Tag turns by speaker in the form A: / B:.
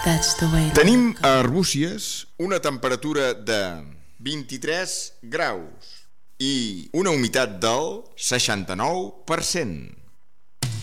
A: That's the way.
B: Tenim a Arbúcies una temperatura de 23 graus i una humitat del 69%.